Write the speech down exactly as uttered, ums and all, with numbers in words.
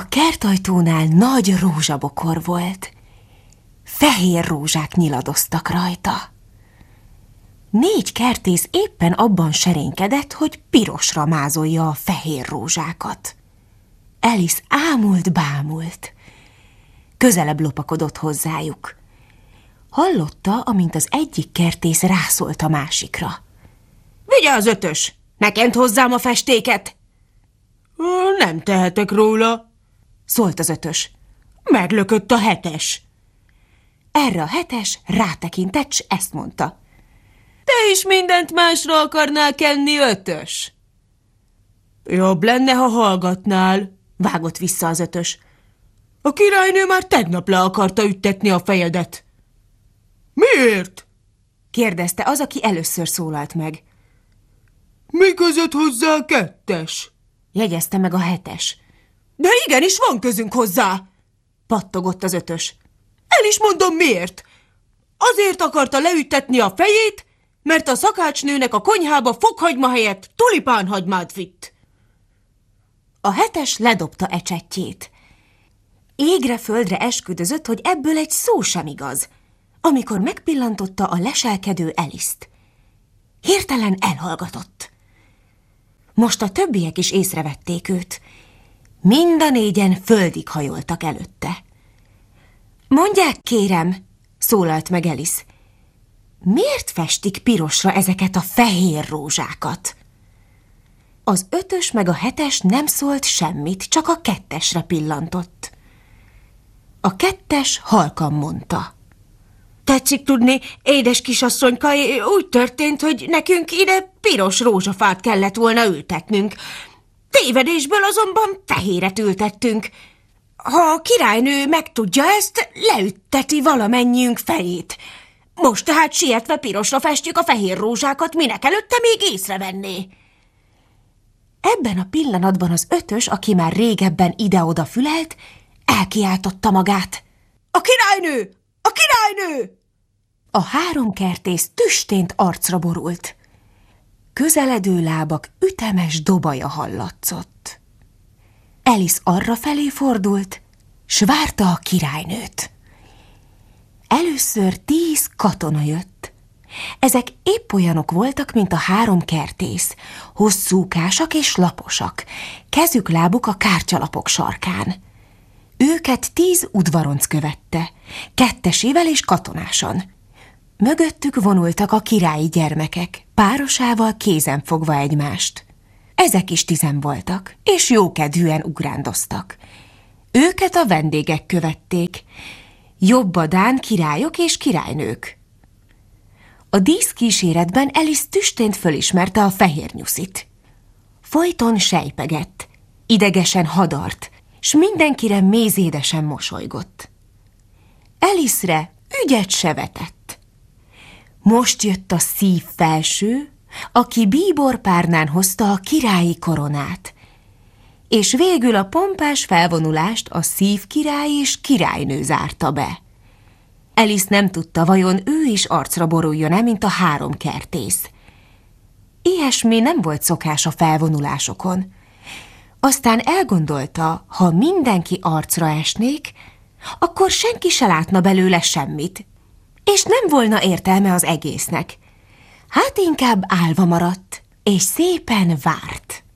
kertajtónál nagy rózsabokor volt. Fehér rózsák nyiladoztak rajta. Négy kertész éppen abban serénykedett, hogy pirosra mázolja a fehér rózsákat. Alice ámult-bámult. Közelebb lopakodott hozzájuk. Hallotta, amint az egyik kertész rászólt a másikra. Vigyázz, Ötös! Ne kent hozzám a festéket! Nem tehetek róla, szólt az Ötös. Meglökött a Hetes. Erre a Hetes rátekintett, s ezt mondta. Te is mindent másra akarnál kenni, Ötös? Jobb lenne, ha hallgatnál, vágott vissza az Ötös. A királynő már tegnap le akarta üttetni a fejedet. Miért? kérdezte az, aki először szólalt meg. Mi között hozzá a Kettes? jegyezte meg a Hetes. De igenis van közünk hozzá, pattogott az Ötös. El is mondom miért. Azért akarta leüttetni a fejét, mert a szakácsnőnek a konyhába fokhagyma helyett tulipánhagymát vitt. A Hetes ledobta ecsettjét. Égre-földre esküdözött, hogy ebből egy szó sem igaz, amikor megpillantotta a leselkedő Alice-t. Hirtelen elhallgatott. Most a többiek is észrevették őt. Mind a négyen földig hajoltak előtte. Mondják, kérem, szólalt meg Alice, miért festik pirosra ezeket a fehér rózsákat? Az Ötös meg a Hetes nem szólt semmit, csak a Kettesre pillantott. A Kettes halkan mondta. Tetszik tudni, édes kisasszonyka, úgy történt, hogy nekünk ide piros rózsafát kellett volna ültetnünk. Tévedésből azonban fehéret ültettünk. Ha a királynő megtudja ezt, leütteti valamennyiünk fejét. Most tehát sietve pirosra festjük a fehér rózsákat, minek előtte még észrevenné. Ebben a pillanatban az Ötös, aki már régebben ide-oda fülelt, elkiáltotta magát. A királynő! A királynő! A három kertész tüstént arcra borult. Közeledő lábak ütemes dobaja hallatszott. Alice arrafelé fordult, s várta a királynőt. Először tíz katona jött. Ezek épp olyanok voltak, mint a három kertész, hosszúkásak és laposak, kezük-lábuk a kártyalapok sarkán. Őket tíz udvaronc követte, kettesével és katonásan. Mögöttük vonultak a királyi gyermekek, párosával kézen fogva egymást. Ezek is tizen voltak, és jókedvűen ugrándoztak. Őket a vendégek követték, jobbadán királyok és királynők. A díszkíséretben Alice tüstént fölismerte a fehér nyuszit. Folyton sejpegett, idegesen hadart, s mindenkire mézédesen mosolygott. Alice-re ügyet se vetett. Most jött a szív felső, aki bíborpárnán hozta a királyi koronát, és végül a pompás felvonulást a szív király és királynő zárta be. Alice nem tudta, vajon ő is arcra boruljon-e, mint a három kertész. Ilyesmi nem volt szokás a felvonulásokon. Aztán elgondolta, ha mindenki arcra esnék, akkor senki se látna belőle semmit, és nem volna értelme az egésznek. Hát inkább állva maradt, és szépen várt.